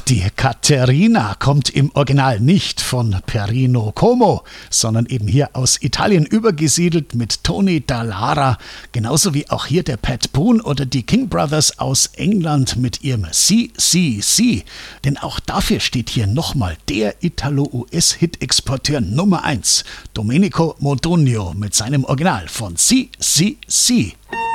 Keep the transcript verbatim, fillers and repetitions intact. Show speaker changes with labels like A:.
A: Die Caterina kommt im Original nicht von Perino Como, sondern eben hier aus Italien übergesiedelt mit Tony Dallara, genauso wie auch hier der Pat Boone oder die King Brothers aus England mit ihrem C C C. Denn auch dafür steht hier nochmal der Italo-U S-Hit-Exporteur Nummer eins, Domenico Modugno mit seinem Original von C C C.